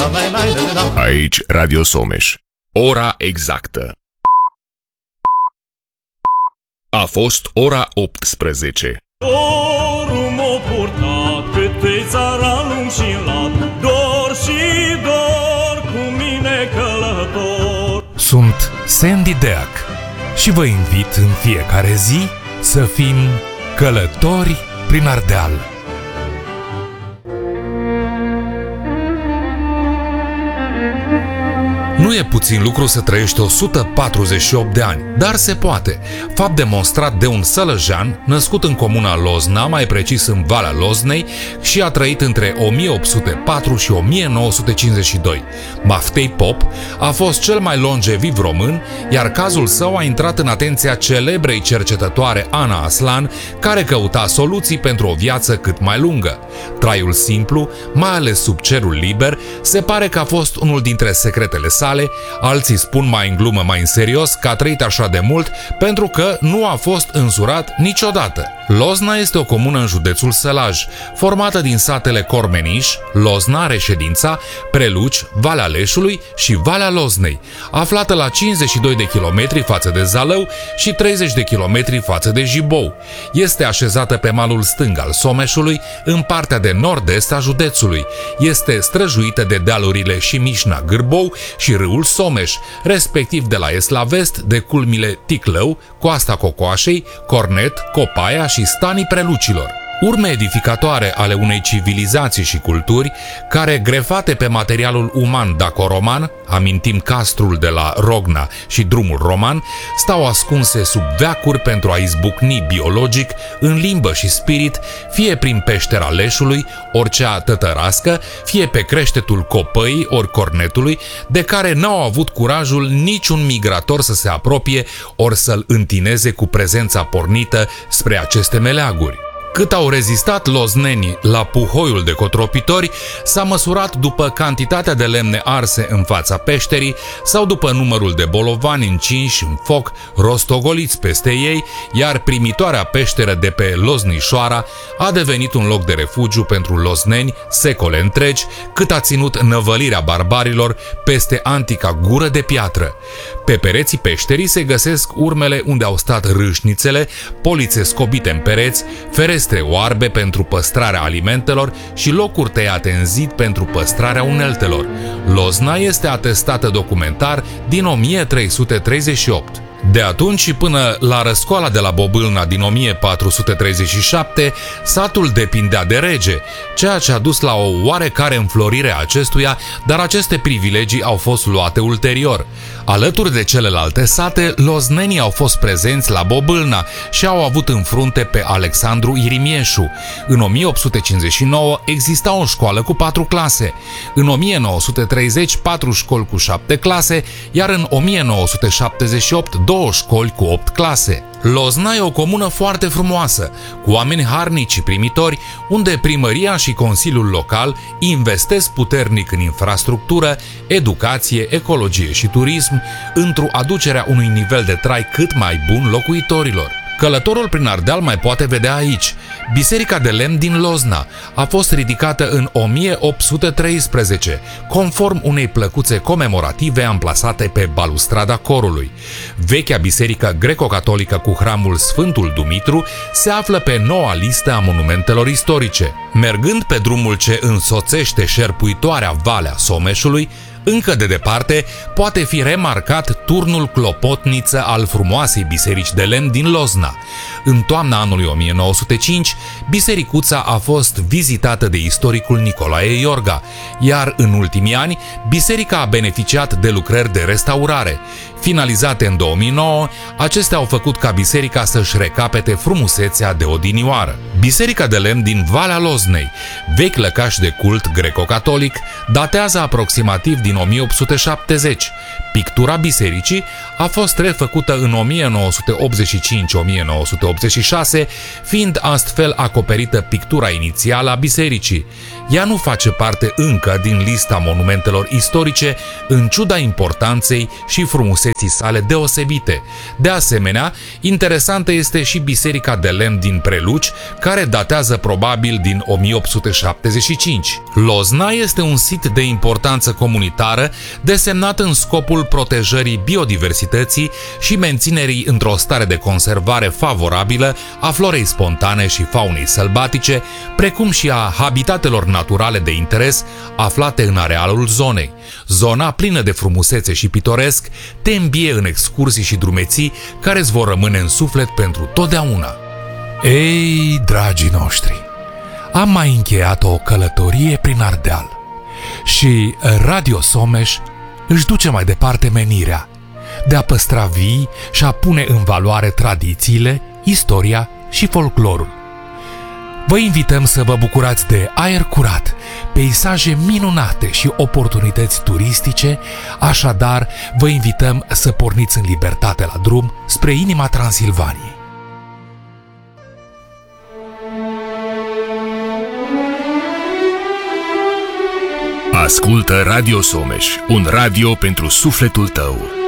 Aici Radio Someș. Ora exactă. A fost ora 18. Dorul m-a purtat câte țara lung și lat, dor și dor cu mine călător. Sunt Sandy Deac și vă invit în fiecare zi să fim călători prin Ardeal. Nu e puțin lucru să trăiești 148 de ani, dar se poate. Fapt demonstrat de un sălăjean născut în comuna Lozna, mai precis în Valea Loznei, și a trăit între 1804 și 1952. Maftei Pop a fost cel mai longeviv român, iar cazul său a intrat în atenția celebrei cercetătoare Ana Aslan, care căuta soluții pentru o viață cât mai lungă. Traiul simplu, mai ales sub cerul liber, se pare că a fost unul dintre secretele sale. Alții spun mai în glumă, mai în serios, că a trăit așa de mult pentru că nu a fost însurat niciodată. Lozna este o comună în județul Sălaj, formată din satele Cormeniș, Lozna, Reședința, Preluci, Valea Leșului și Valea Loznei, aflată la 52 de kilometri față de Zalău și 30 de kilometri față de Jibou. Este așezată pe malul stâng al Someșului, în partea de nord-est a județului. Este străjuită de dealurile Șimișna, Gârbou și râul Someș, respectiv de la est la vest de culmile Ticlău, Coasta Cocoașei, Cornet, Copaia și Stanii Prelucilor. Urme edificatoare ale unei civilizații și culturi care, grefate pe materialul uman dacoroman, amintim castrul de la Rogna și drumul roman, stau ascunse sub veacuri pentru a izbucni biologic, în limbă și spirit, fie prin peștera Leșului, ori cea tătărască, fie pe creștetul Copăii, ori Cornetului, de care n-au avut curajul niciun migrator să se apropie, ori să-l întineze cu prezența pornită spre aceste meleaguri. Cât au rezistat loznenii la puhoiul de cotropitori s-a măsurat după cantitatea de lemne arse în fața peșterii sau după numărul de bolovani încinși în foc, rostogoliți peste ei, iar primitoarea peșteră de pe Loznișoara a devenit un loc de refugiu pentru lozneni secole întregi, cât a ținut năvălirea barbarilor peste antica gură de piatră. Pe pereții peșterii se găsesc urmele unde au stat râșnițele, polițe scobite în pereți, ferestre oarbe pentru păstrarea alimentelor și locuri tăiate în zid pentru păstrarea uneltelor. Lozna este atestată documentar din 1338. De atunci și până la răscoala de la Bobâlna din 1437, satul depindea de rege, ceea ce a dus la o oarecare înflorire a acestuia, dar aceste privilegii au fost luate ulterior. Alături de celelalte sate, loznenii au fost prezenți la Bobâlna și au avut în frunte pe Alexandru Irimieșu. În 1859 exista o școală cu 4 clase, în 1930 4 școli cu 7 clase, iar în 1978 2 școli cu 8 clase. Lozna e o comună foarte frumoasă, cu oameni harnici și primitori, unde primăria și Consiliul Local investesc puternic în infrastructură, educație, ecologie și turism, într-o aducerea unui nivel de trai cât mai bun locuitorilor. Călătorul prin Ardeal mai poate vedea aici. Biserica de lemn din Lozna a fost ridicată în 1813, conform unei plăcuțe comemorative amplasate pe balustrada corului. Vechea biserică greco-catolică cu hramul Sfântul Dumitru se află pe noua listă a monumentelor istorice. Mergând pe drumul ce însoțește șerpuitoarea Valea Someșului, încă de departe poate fi remarcat turnul clopotniță al frumoasei biserici de lemn din Lozna. În toamna anului 1905, bisericuța a fost vizitată de istoricul Nicolae Iorga, iar în ultimii ani, biserica a beneficiat de lucrări de restaurare. Finalizate în 2009, acestea au făcut ca biserica să-și recapete frumusețea de odinioară. Biserica de lemn din Valea Loznei, vechi lăcaș de cult greco-catolic, datează aproximativ din 1870. Pictura bisericii a fost refăcută în 1985-1986, fiind astfel acoperită pictura inițială a bisericii. Ea nu face parte încă din lista monumentelor istorice, în ciuda importanței și frumuseții frumuseții sale deosebite. De asemenea, interesantă este și biserica de lemn din Preluci, care datează probabil din 1875. Lozna este un sit de importanță comunitară desemnat în scopul protejării biodiversității și menținerii într-o stare de conservare favorabilă a florei spontane și faunei sălbatice, precum și a habitatelor naturale de interes aflate în arealul zonei. Zona, plină de frumusețe și pitoresc, te îmbie în excursii și drumeții care îți vor rămâne în suflet pentru totdeauna. Ei, dragii noștri, am mai încheiat o călătorie prin Ardeal și Radio Someș își duce mai departe menirea de a păstra vii și a pune în valoare tradițiile, istoria și folclorul. Vă invităm să vă bucurați de aer curat, peisaje minunate și oportunități turistice, așadar vă invităm să porniți în libertate la drum spre inima Transilvaniei. Ascultă Radio Someș, un radio pentru sufletul tău.